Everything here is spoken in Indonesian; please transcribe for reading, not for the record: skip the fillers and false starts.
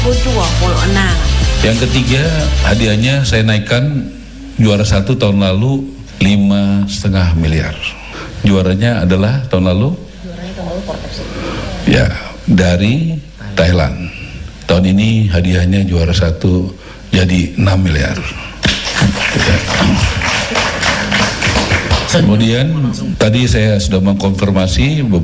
Yang ketiga, hadiahnya saya naikkan juara 1 tahun lalu 5,5 miliar. Juaranya adalah tahun lalu? Ya, dari Thailand. Tahun ini hadiahnya juara 1 jadi 6 miliar. Kemudian tadi saya sudah mengkonfirmasi